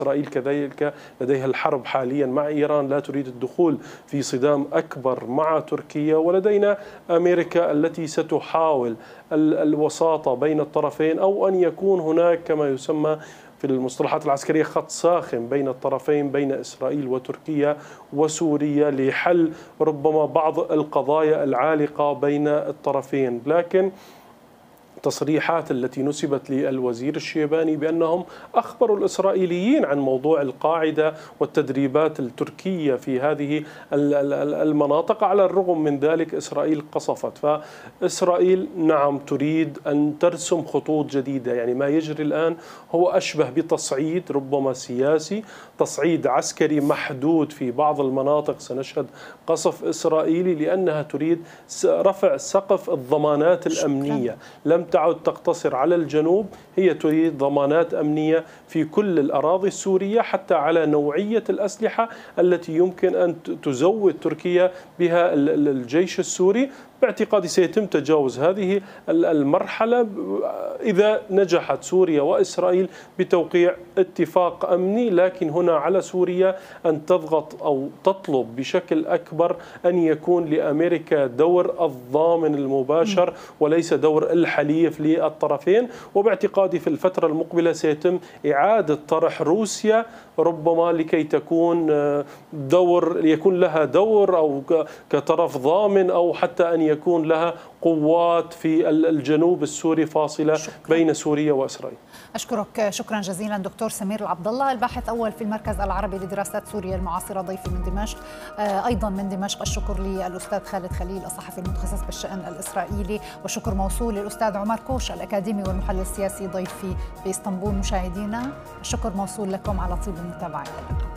إسرائيل كذلك لديها الحرب حاليا مع إيران، لا تريد الدخول في صدام أكبر مع تركيا، ولدينا أمريكا التي ستحاول الوساطة بين الطرفين، أو أن يكون هناك كما يسمى في المصطلحات العسكرية خط ساخن بين الطرفين، بين إسرائيل وتركيا وسوريا، لحل ربما بعض القضايا العالقة بين الطرفين. لكن التصريحات التي نسبت للوزير الشيباني بأنهم أخبروا الإسرائيليين عن موضوع القاعدة والتدريبات التركية في هذه المناطق، على الرغم من ذلك إسرائيل قصفت. فإسرائيل نعم تريد أن ترسم خطوط جديدة، يعني ما يجري الآن هو أشبه بتصعيد ربما سياسي، تصعيد عسكري محدود في بعض المناطق، سنشهد قصف إسرائيلي لأنها تريد رفع سقف الضمانات الأمنية، لم تعد تقتصر على الجنوب، هي تريد ضمانات أمنية في كل الأراضي السورية، حتى على نوعية الأسلحة التي يمكن أن تزود تركيا بها الجيش السوري. باعتقادي سيتم تجاوز هذه المرحلة إذا نجحت سوريا وإسرائيل بتوقيع اتفاق أمني، لكن هنا على سوريا أن تضغط أو تطلب بشكل أكبر أن يكون لأمريكا دور الضامن المباشر وليس دور الحليف للطرفين. وباعتقادي في الفترة المقبلة سيتم إعادة طرح روسيا ربما لكي يكون لها دور أو كطرف ضامن، أو حتى أن يكون لها قوات في الجنوب السوري فاصلة بين سوريا وإسرائيل. أشكرك شكرا جزيلا دكتور سمير العبدالله، الباحث أول في المركز العربي لدراسات سوريا المعاصرة، ضيفي من دمشق. أيضا من دمشق الشكر للأستاذ خالد خليل الصحفي المتخصص بالشأن الإسرائيلي، وشكر موصول للأستاذ عمر كوش الأكاديمي والمحلل السياسي ضيفي في اسطنبول. مشاهدينا الشكر موصول لكم على طيب المتابعة.